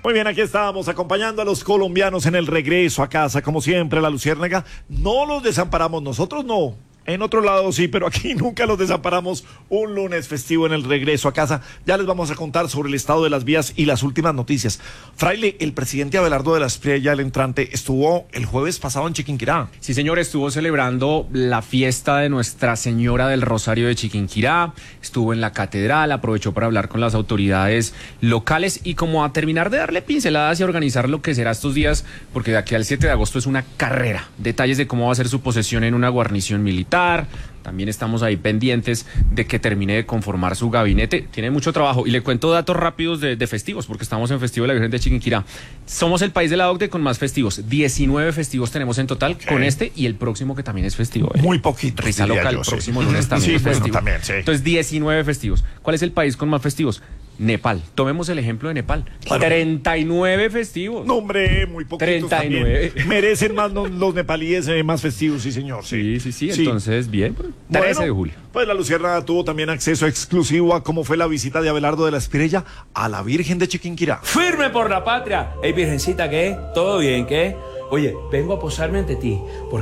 Muy bien, aquí estábamos acompañando a los colombianos en el regreso a casa, como siempre, la Luciérnaga. No los desamparamos, nosotros no. En otro lado sí, pero aquí nunca los desamparamos. Un lunes festivo en el regreso a casa. Ya les vamos a contar sobre el estado de las vías y las últimas noticias. Fraile, el presidente Abelardo de la Espriella, el entrante, estuvo el jueves pasado en Chiquinquirá. Sí, señor, estuvo celebrando la fiesta de Nuestra Señora del Rosario de Chiquinquirá, estuvo en la catedral, aprovechó para hablar con las autoridades locales y como a terminar de darle pinceladas y a organizar lo que será estos días, porque de aquí al 7 de agosto es una carrera. Detalles de cómo va a ser su posesión en una guarnición militar. También estamos ahí pendientes de que termine de conformar su gabinete. Tiene mucho trabajo. Y le cuento datos rápidos de festivos, porque estamos en Festivo de la Virgen de Chiquinquirá. Somos el país de la OCDE con más festivos. 19 festivos tenemos en total, con este y el próximo que también es festivo. Muy poquito. Risa local, el próximo lunes también sí, es bueno, festivo. también, sí. Entonces, 19 festivos. ¿Cuál es el país con más festivos? Nepal. Tomemos el ejemplo de Nepal. Claro. 39 festivos. No, hombre, muy poquitos 39. también. Merecen más los nepalíes más festivos, sí, señor. Sí. Entonces, bien. 13 de julio. Pues la Luciérnaga tuvo también acceso exclusivo a cómo fue la visita de Abelardo de la Espriella a la Virgen de Chiquinquirá. ¡Firme por la patria! Ey, virgencita, ¿qué? ¿Todo bien, qué? Oye, vengo a posarme ante ti, porque